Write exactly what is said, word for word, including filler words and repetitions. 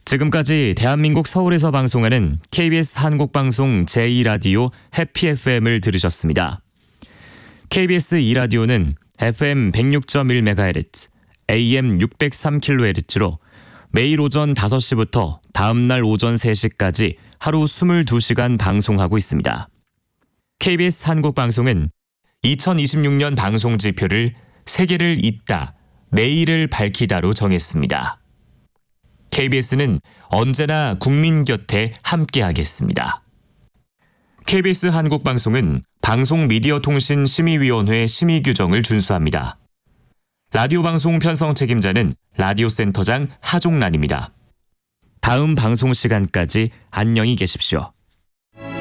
지금까지 대한민국 서울에서 방송하는 케이비에스 한국방송 제이 라디오 해피 에프엠을 들으셨습니다. 케이비에스 이 라디오는 에프엠 백육 점 일 메가헤르츠, 에이엠 육백삼 킬로헤르츠로 매일 오전 다섯 시부터 다음날 오전 세 시까지 하루 이십이 시간 방송하고 있습니다. 케이비에스 한국방송은 이천이십육 년 방송 지표를 세계를 잇다, 내일을 밝히다로 정했습니다. 케이비에스는 언제나 국민 곁에 함께하겠습니다. 케이비에스 한국방송은 방송미디어통신심의위원회 심의 규정을 준수합니다. 라디오 방송 편성 책임자는 라디오센터장 하종란입니다. 다음 방송 시간까지 안녕히 계십시오.